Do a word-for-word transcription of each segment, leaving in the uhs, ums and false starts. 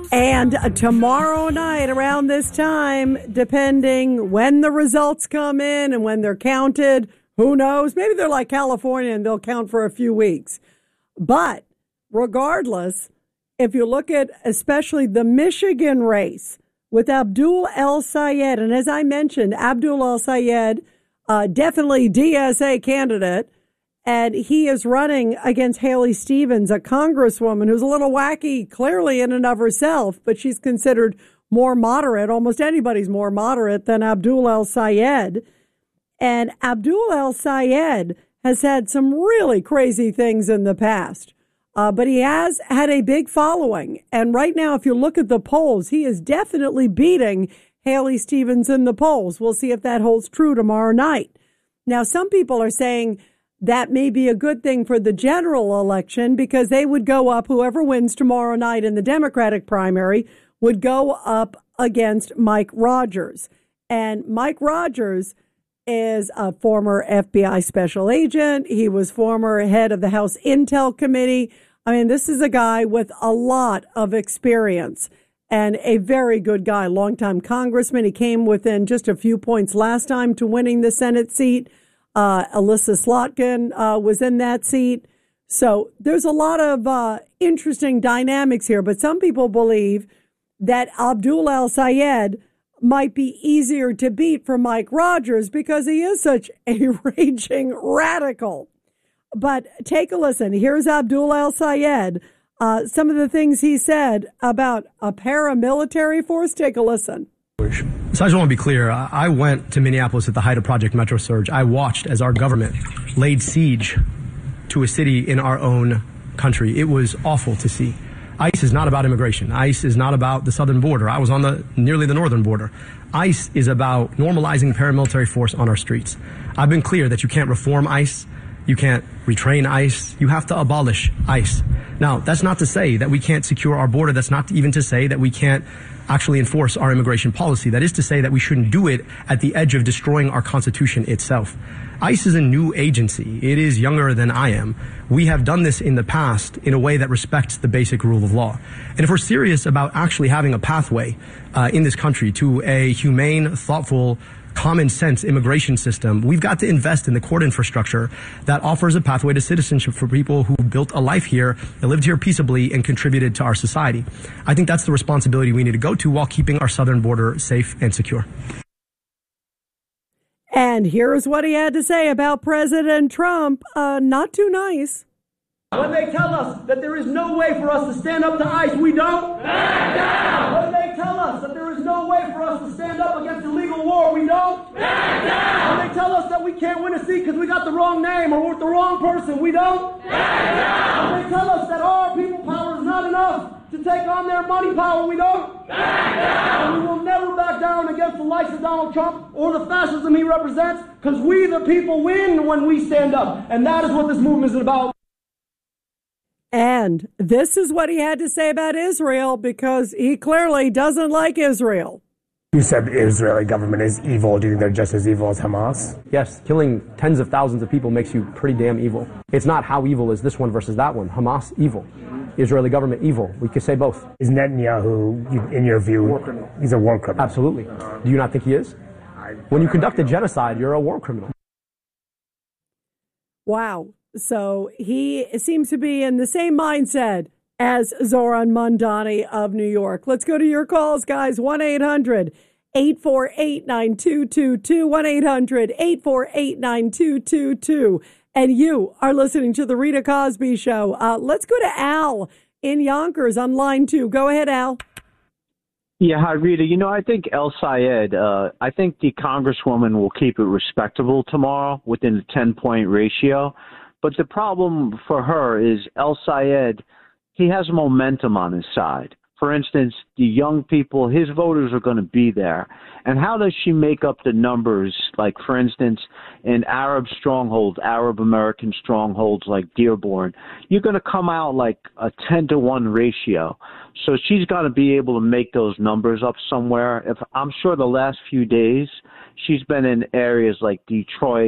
And uh, tomorrow night around this time, depending when the results come in and when they're counted, who knows? Maybe they're like California and they'll count for a few weeks. But regardless, if you look at especially the Michigan race with Abdul El-Sayed, and as I mentioned, Abdul El-Sayed, uh, definitely D S A candidate, and he is running against Haley Stevens, a congresswoman who's a little wacky, clearly in and of herself, but she's considered more moderate. Almost anybody's more moderate than Abdul El-Sayed. And Abdul El-Sayed has had some really crazy things in the past, uh, but he has had a big following. And right now, if you look at the polls, he is definitely beating Haley Stevens in the polls. We'll see if that holds true tomorrow night. Now, some people are saying that may be a good thing for the general election because they would go up, whoever wins tomorrow night in the Democratic primary would go up against Mike Rogers. And Mike Rogers is a former F B I special agent. He was former head of the House Intel Committee. I mean, this is a guy with a lot of experience and a very good guy, longtime congressman. He came within just a few points last time to winning the Senate seat. Uh, Alyssa Slotkin uh, was in that seat. So there's a lot of uh, interesting dynamics here. But some people believe that Abdul El-Sayed might be easier to beat for Mike Rogers because he is such a raging radical. But take a listen. Here's Abdul El-Sayed. Uh, some of the things he said about a paramilitary force. Take a listen. So I just want to be clear. I went to Minneapolis at the height of Project Metro Surge. I watched as our government laid siege to a city in our own country. It was awful to see. ICE is not about immigration. ICE is not about the southern border. I was on the nearly the northern border. ICE is about normalizing paramilitary force on our streets. I've been clear that you can't reform ICE. You can't retrain ICE. You have to abolish ICE. Now, that's not to say that we can't secure our border. That's not even to say that we can't actually enforce our immigration policy. That is to say that we shouldn't do it at the edge of destroying our Constitution itself. ICE is a new agency. It is younger than I am. We have done this in the past in a way that respects the basic rule of law. And if we're serious about actually having a pathway uh, in this country to a humane, thoughtful, common sense immigration system, we've got to invest in the court infrastructure that offers a pathway to citizenship for people who built a life here, that lived here peaceably, and contributed to our society. I think that's the responsibility we need to go to while keeping our southern border safe and secure. And here's what he had to say about President Trump. Uh, not too nice. When they tell us that there is no way for us to stand up to ICE, we don't back down. When they tell us that there is no way for us to stand up against illegal war, we don't back down. When they tell us that we can't win a seat because we got the wrong name or we're with the wrong person, we don't back down. When they tell us that our people power is not enough to take on their money power, we don't back down. And we will never back down against the likes of Donald Trump or the fascism he represents, because we the people win when we stand up. And that is what this movement is about. And this is what he had to say about Israel, because he clearly doesn't like Israel. You said the Israeli government is evil. Do you think they're just as evil as Hamas? Yes, killing tens of thousands of people makes you pretty damn evil. It's not how evil is this one versus that one. Hamas, evil. Israeli government, evil. We could say both. Is Netanyahu, in your view, war criminal? He's a war criminal? Absolutely. Do you not think he is? When you conduct a genocide, you're a war criminal. Wow. So he seems to be in the same mindset as Zoran Mondani of New York. Let's go to your calls, guys. one eight hundred eight four eight nine two two two. one eight hundred eight four eight nine two two two. And you are listening to The Rita Cosby Show. Uh, let's go to Al in Yonkers on line two. Go ahead, Al. Yeah, hi, Rita. You know, I think El-Sayed, uh, I think the Congresswoman will keep it respectable tomorrow within the ten-point ratio. But the problem for her is El-Sayed, he has momentum on his side. For instance, the young people, his voters are going to be there. And how does she make up the numbers, like, for instance, in Arab strongholds, Arab American strongholds like Dearborn? You're going to come out like a ten to one ratio. So she's got to be able to make those numbers up somewhere. If I'm sure the last few days she's been in areas like Detroit,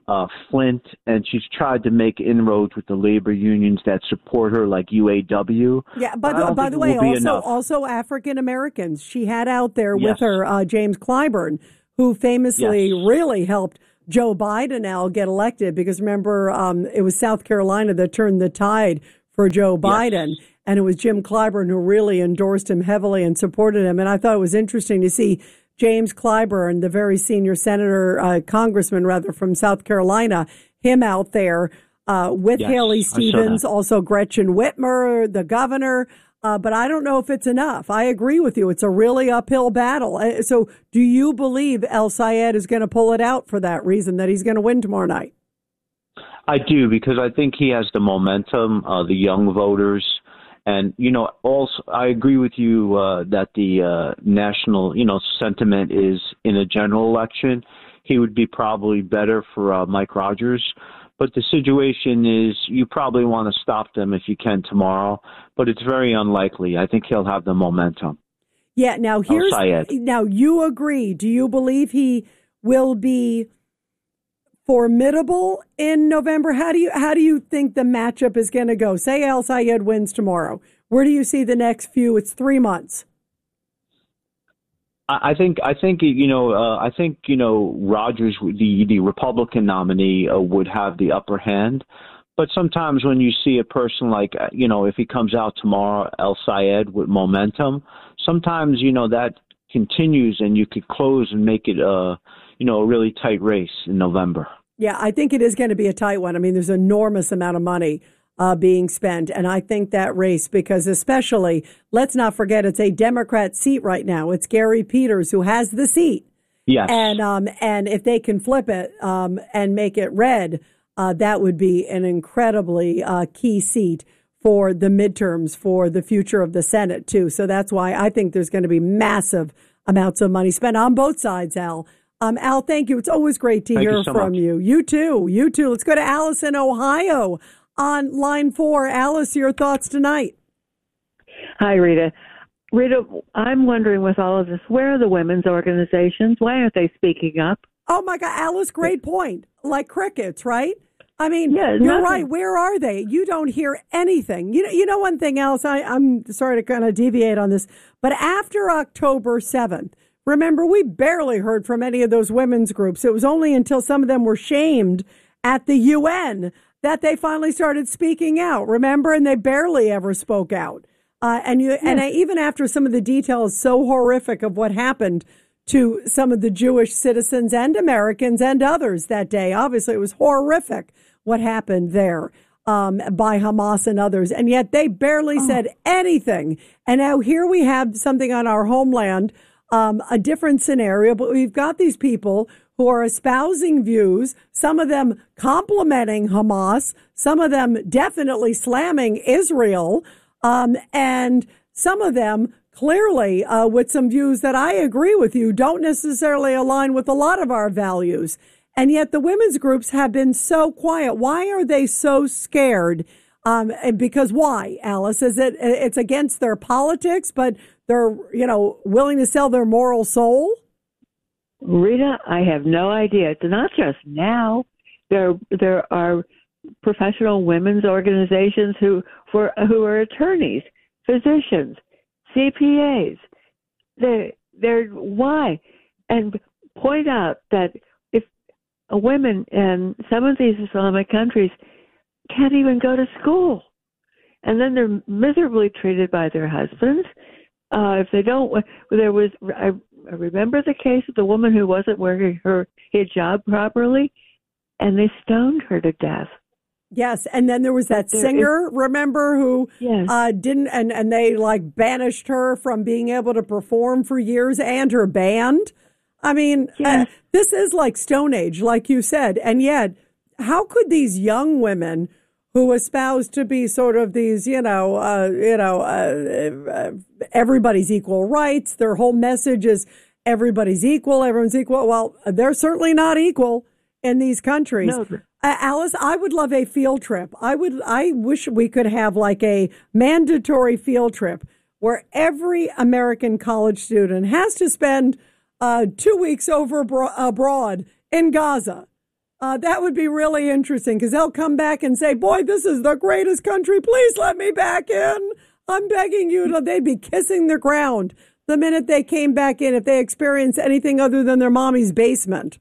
uh, Flint, and she's tried to make inroads with the labor unions that support her, like U A W. Yeah, by the, by the way, also also African Americans. She had out there yes. with her uh, James Clyburn, who famously yes. really helped Joe Biden now get elected, because remember, um, it was South Carolina that turned the tide for Joe Biden. Yes. And it was Jim Clyburn who really endorsed him heavily and supported him. And I thought it was interesting to see James Clyburn, the very senior senator, uh, congressman rather, from South Carolina, him out there uh, with yes, Haley Stevens, also Gretchen Whitmer, the governor. Uh, but I don't know if it's enough. I agree with you. It's a really uphill battle. Uh, So do you believe El Sayed is going to pull it out for that reason, that he's going to win tomorrow night? I do, because I think he has the momentum, uh, the young voters. And, you know, also, I agree with you uh, that the uh, national, you know, sentiment is in a general election, he would be probably better for uh, Mike Rogers. But the situation is you probably want to stop them if you can tomorrow, but it's very unlikely. I think he'll have the momentum. Yeah. Now, here's now you agree. Do you believe he will be formidable in November? How do you how do you think the matchup is going to go? Say El Sayed wins tomorrow. Where do you see the next few? It's three months. I think I think you know uh, I think you know Rogers, the the Republican nominee, uh, would have the upper hand. But sometimes when you see a person like, you know, if he comes out tomorrow, El Sayed, with momentum, sometimes, you know, that continues and you could close and make it a, you know, a really tight race in November. Yeah, I think it is going to be a tight one. I mean, there's an enormous amount of money uh, being spent. And I think that race, because especially, let's not forget, it's a Democrat seat right now. It's Gary Peters who has the seat. Yes. And, um, and if they can flip it um, and make it red, uh, that would be an incredibly uh, key seat for the midterms, for the future of the Senate, too. So that's why I think there's going to be massive amounts of money spent on both sides, Al. Um, Al, thank you. It's always great to thank hear you so from much. you. You too. You too. Let's go to Alice in Ohio on line four. Alice, your thoughts tonight? Hi, Rita. Rita, I'm wondering with all of this, where are the women's organizations? Why aren't they speaking up? Oh, my God, Alice, great point. Like crickets, right? I mean, yeah, you're nothing. right. Where are they? You don't hear anything. You know, you know one thing else, I, I'm sorry to kind of deviate on this, but after October seventh, remember, we barely heard from any of those women's groups. It was only until some of them were shamed at the U N that they finally started speaking out, remember? And they barely ever spoke out. Uh, and you, yes. and I, even after some of the details so horrific of what happened to some of the Jewish citizens and Americans and others that day, obviously it was horrific what happened there um, by Hamas and others. And yet they barely oh. said anything. And now here we have something on our homeland, um, a different scenario, but we've got these people who are espousing views, some of them complimenting Hamas, some of them definitely slamming Israel, um, and some of them clearly uh, with some views that I agree with you don't necessarily align with a lot of our values. And yet the women's groups have been so quiet. Why are they so scared? Um, because why, Alice? Is it it's against their politics, but they're, you know, willing to sell their moral soul? Rita, I have no idea. It's not just now. There, there are professional women's organizations who, for, who are attorneys, physicians, C P As. They're, they're, why? And point out that if women in some of these Islamic countries can't even go to school, and then they're miserably treated by their husbands. Uh, if they don't, there was, I, I remember the case of the woman who wasn't wearing her hijab properly, and they stoned her to death. Yes, and then there was that there singer, is, remember, who yes. uh, didn't, and, and they like banished her from being able to perform for years, and her band. I mean, yes. uh, this is like Stone Age, like you said, and yet, how could these young women who espouse to be sort of these, you know, uh, you know, uh, uh, everybody's equal rights, their whole message is everybody's equal, everyone's equal. Well, they're certainly not equal in these countries. No. Uh, Alice, I would love a field trip. I would. I wish we could have like a mandatory field trip where every American college student has to spend uh, two weeks over abro- abroad in Gaza. Uh, that would be really interesting because they'll come back and say, boy, this is the greatest country. Please let me back in. I'm begging you to. They'd be kissing the ground the minute they came back in if they experienced anything other than their mommy's basement.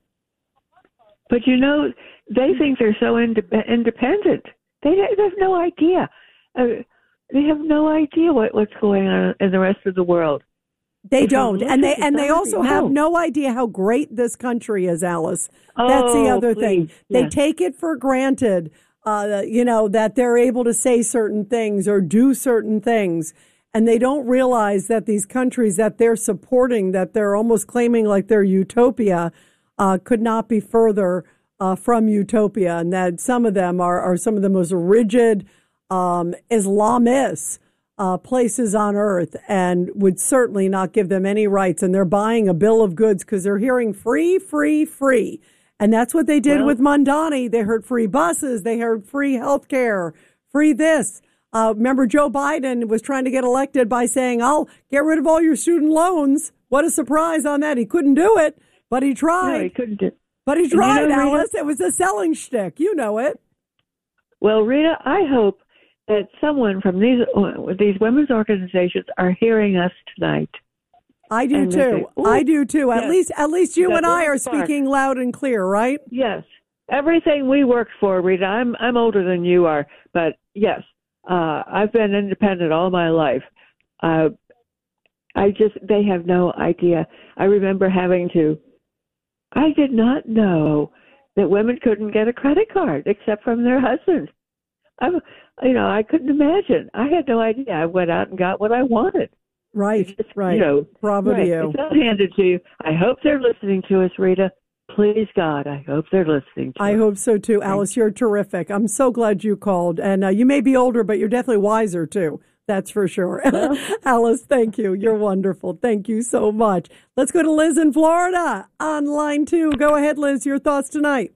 But, you know, they think they're so ind- independent. They, they have no idea. Uh, they have no idea what, what's going on in the rest of the world. They If don't, you and they listen to and they also somebody, have no. no idea how great this country is, Alice. That's the Oh, other thing. please, They yes. take it for granted, uh, you know, that they're able to say certain things or do certain things, and they don't realize that these countries that they're supporting, that they're almost claiming like they're utopia, uh, could not be further uh, from utopia, and that some of them are, are some of the most rigid um, Islamists. Uh, places on earth, and would certainly not give them any rights. And they're buying a bill of goods because they're hearing free, free, free. And that's what they did Well, with Mondani. They heard free buses. They heard free health care, free this. Uh, remember, Joe Biden was trying to get elected by saying, I'll get rid of all your student loans. What a surprise on that. He couldn't do it, but he tried. No, he couldn't do. But he And you tried, know, Rita- Alice. It was a selling shtick. You know it. Well, Rita, I hope that someone from these uh, these women's organizations are hearing us tonight. I do And they too. say, "Ooh, I do too. At yes, least, at least you that and I little are spark." speaking loud and clear, right? Yes. Everything we worked for, Rita, I'm I'm older than you are, but yes, uh, I've been independent all my life. Uh, I just, they have no idea. I remember having to, I did not know that women couldn't get a credit card except from their husband. I'm, you know, I couldn't imagine. I had no idea. I went out and got what I wanted. Right, It's, right. You know, Bravo right. to you. It's not handed to you. I hope they're listening to us, Rita. Please, God, I hope they're listening to I us. hope so too, Alice. You're terrific. I'm so glad you called, and uh, you may be older, but you're definitely wiser too. That's for sure. Well, Alice, thank you. You're wonderful. Thank you so much. Let's go to Liz in Florida on line two. Go ahead, Liz. Your thoughts tonight.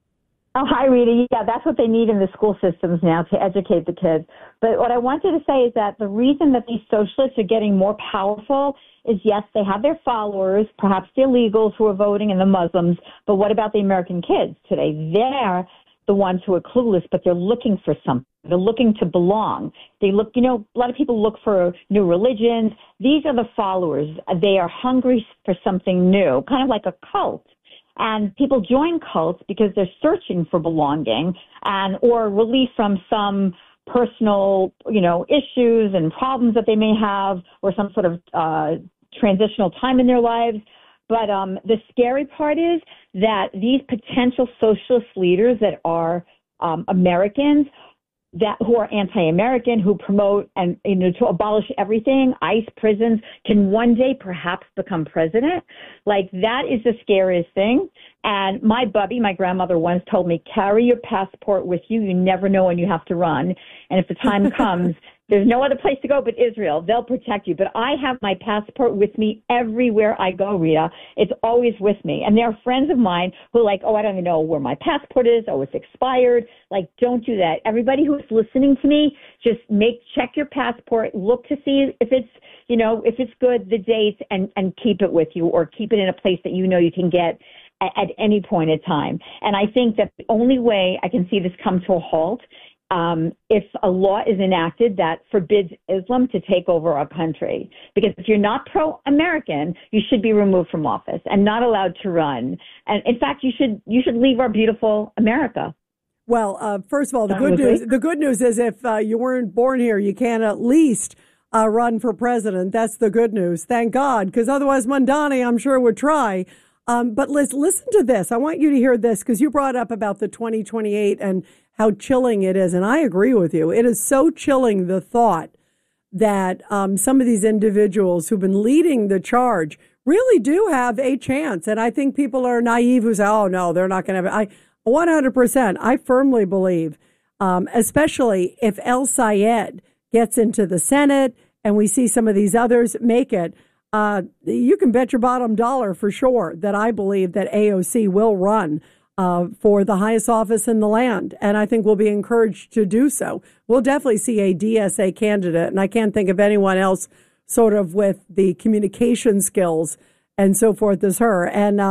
Oh, hi, Rita. Yeah, that's what they need in the school systems now to educate the kids. But what I wanted to say is that the reason that these socialists are getting more powerful is, yes, they have their followers, perhaps the illegals who are voting and the Muslims, but what about the American kids today? They're the ones who are clueless, but they're looking for something. They're looking to belong. They look, you know, a lot of people look for new religions. These are the followers. They are hungry for something new, kind of like a cult. And people join cults because they're searching for belonging and or relief from some personal, you know, issues and problems that they may have or some sort of uh, transitional time in their lives. But um, the scary part is that these potential socialist leaders that are um, Americans that who are anti-American, who promote and, you know, to abolish everything, ICE, prisons, can one day perhaps become president. Like, that is the scariest thing. And my bubby, my grandmother once told me, carry your passport with you. You never know when you have to run. And if the time comes, there's no other place to go but Israel. They'll protect you. But I have my passport with me everywhere I go, Rita. It's always with me. And there are friends of mine who are like, oh, I don't even know where my passport is. Oh, it's expired. Like, don't do that. Everybody who's listening to me, just make, check your passport, look to see if it's, you know, if it's good, the dates, and, and keep it with you, or keep it in a place that you know you can get at, at any point in time. And I think that the only way I can see this come to a halt Um, if a law is enacted that forbids Islam to take over our country. Because if you're not pro-American, you should be removed from office and not allowed to run. And in fact, you should you should leave our beautiful America. Well, uh, first of all, the That good was news it. the good news is if uh, you weren't born here, you can at least uh, run for president. That's the good news. Thank God, because otherwise, Mondani, I'm sure, would try. Um, but Liz, listen to this. I want you to hear this because you brought up about the twenty twenty-eight and how chilling it is. And I agree with you. It is so chilling, the thought that um, some of these individuals who've been leading the charge really do have a chance. And I think people are naive who say, oh, no, they're not going to have it. I one hundred percent. I firmly believe, um, especially if El Sayed gets into the Senate and we see some of these others make it, uh, you can bet your bottom dollar for sure that I believe that A O C will run uh, for the highest office in the land. And I think we'll be encouraged to do so. We'll definitely see a D S A candidate. And I can't think of anyone else sort of with the communication skills and so forth as her. And, uh,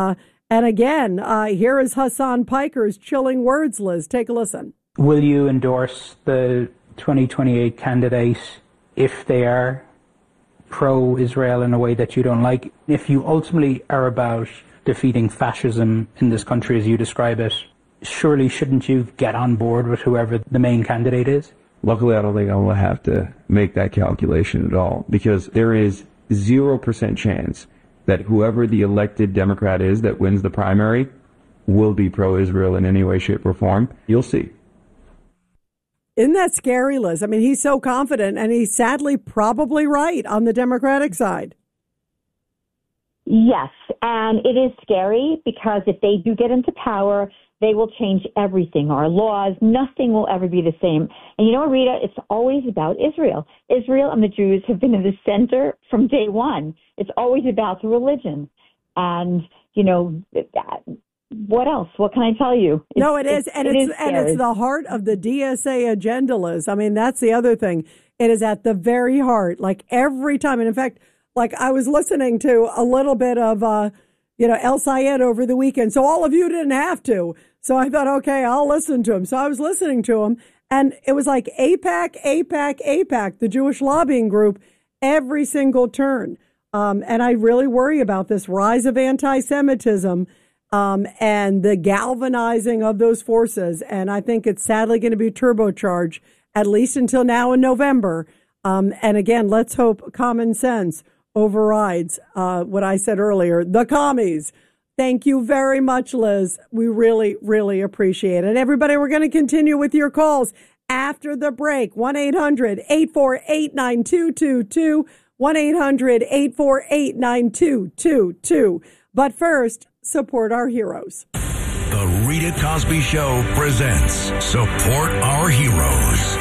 And again, uh, here is Hassan Piker's chilling words, Liz. Take a listen. Will you endorse the twenty twenty-eight candidate if they are pro-Israel in a way that you don't like? If you ultimately are about defeating fascism in this country as you describe it, surely shouldn't you get on board with whoever the main candidate is? Luckily, I don't think I will have to make that calculation at all, because there is zero percent chance that whoever the elected Democrat is that wins the primary will be pro-Israel in any way, shape, or form. You'll see. Isn't that scary, Liz? I mean, he's so confident, and he's sadly probably right on the Democratic side. Yes, and it is scary because if they do get into power, they will change everything, our laws. Nothing will ever be the same. And you know what, Rita? It's always about Israel. Israel and the Jews have been in the center from day one. It's always about the religion. And, you know, that, what else? What can I tell you? It's, no, it is. It's, and, it it's, is and it's the heart of the D S A agenda, Liz. I mean, that's the other thing. It is at the very heart, like every time. And in fact, like I was listening to a little bit of, uh, you know, El Sayed over the weekend. So all of you didn't have to. So I thought, okay, I'll listen to him. So I was listening to him, and it was like AIPAC, AIPAC, AIPAC, the Jewish lobbying group, every single turn. Um, and I really worry about this rise of anti-Semitism um, and the galvanizing of those forces. And I think it's sadly going to be turbocharged, at least until now in November. Um, and again, let's hope common sense overrides uh, what I said earlier, the commies. Thank you very much, Liz. We really, really appreciate it. Everybody, we're going to continue with your calls after the break. one eight hundred eight four eight nine two two two. one eight hundred eight four eight nine two two two. But first, support our heroes. The Rita Cosby Show presents Support Our Heroes.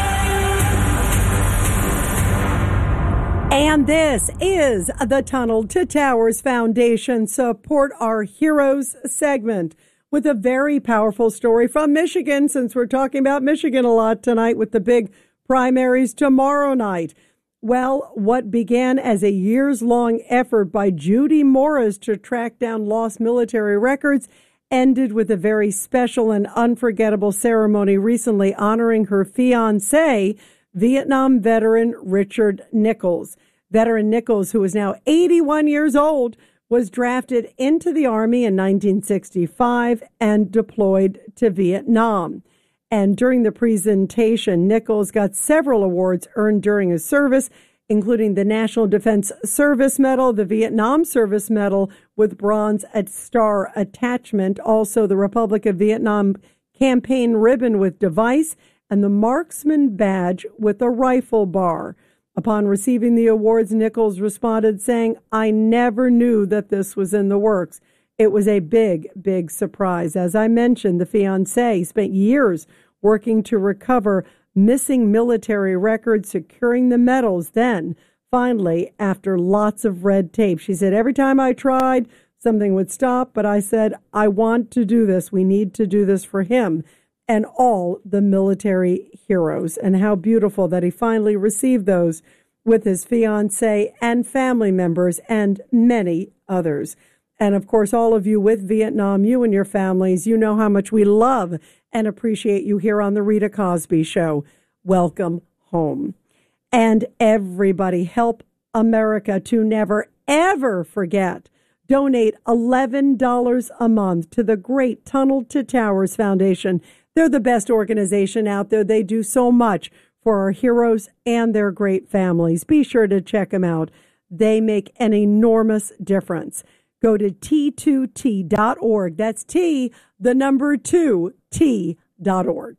And this is the Tunnel to Towers Foundation Support Our Heroes segment with a very powerful story from Michigan, since we're talking about Michigan a lot tonight with the big primaries tomorrow night. Well, what began as a years-long effort by Judy Morris to track down lost military records ended with a very special and unforgettable ceremony recently honoring her fiancé, Vietnam veteran Richard Nichols. Veteran Nichols, who is now eighty-one years old, was drafted into the Army in nineteen sixty-five and deployed to Vietnam. And during the presentation, Nichols got several awards earned during his service, including the National Defense Service Medal, the Vietnam Service Medal with Bronze Star Attachment, also the Republic of Vietnam Campaign Ribbon with device, and the Marksman Badge with a rifle bar. Upon receiving the awards, Nichols responded saying, "I never knew that this was in the works. It was a big, big surprise." As I mentioned, the fiancé spent years working to recover missing military records, securing the medals. Then, finally, after lots of red tape, she said, "Every time I tried, something would stop, but I said, I want to do this. We need to do this for him and all the military heroes." And how beautiful that he finally received those with his fiancé and family members and many others. And of course, all of you with Vietnam, you and your families, you know how much we love and appreciate you here on the Rita Cosby Show. Welcome home. And everybody, help America to never, ever forget. Donate eleven dollars a month to the great Tunnel to Towers Foundation. They're the best organization out there. They do so much for our heroes and their great families. Be sure to check them out. They make an enormous difference. Go to T two T dot org. That's T, the number two, T dot org.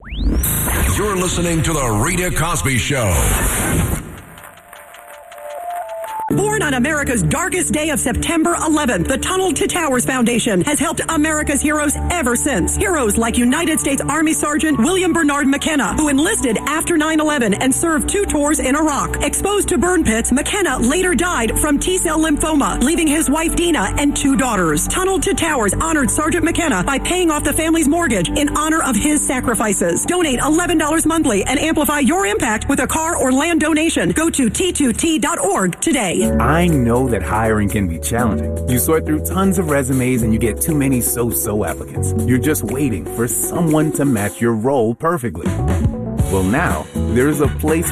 You're listening to The Rita Cosby Show. Born on America's darkest day of September eleventh, the Tunnel to Towers Foundation has helped America's heroes ever since. Heroes like United States Army Sergeant William Bernard McKenna, who enlisted after nine eleven and served two tours in Iraq. Exposed to burn pits, McKenna later died from T-cell lymphoma, leaving his wife Dina and two daughters. Tunnel to Towers honored Sergeant McKenna by paying off the family's mortgage in honor of his sacrifices. Donate eleven dollars monthly and amplify your impact with a car or land donation. Go to T two T dot org today. today. I know that hiring can be challenging. You sort through tons of resumes and you get too many so-so applicants. You're just waiting for someone to match your role perfectly. Well, now, there's a place